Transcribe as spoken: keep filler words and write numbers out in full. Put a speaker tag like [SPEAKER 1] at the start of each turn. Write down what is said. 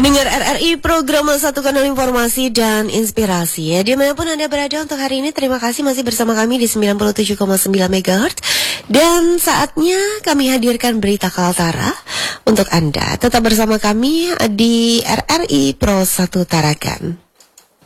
[SPEAKER 1] Pendengar R R I, program Satu Kanal Informasi dan Inspirasi ya. Dimanapun Anda berada untuk hari ini, terima kasih masih bersama kami di sembilan puluh tujuh koma sembilan megahertz. Dan saatnya kami hadirkan berita Kaltara untuk Anda. Tetap bersama kami di R R I Pro satu Tarakan.